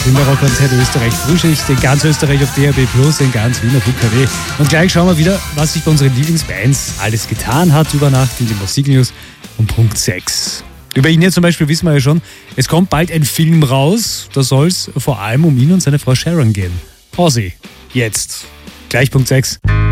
Kinderrockkonzert Österreich Frühschicht in ganz Österreich auf DAB+, in ganz Wien auf UKW. Und gleich schauen wir wieder, was sich bei unseren Lieblingsbands alles getan hat über Nacht in den Musiknews um Punkt 6. Über ihn hier zum Beispiel wissen wir ja schon, es kommt bald ein Film raus, da soll es vor allem um ihn und seine Frau Sharon gehen. Ozzy, jetzt. Gleich Punkt 6.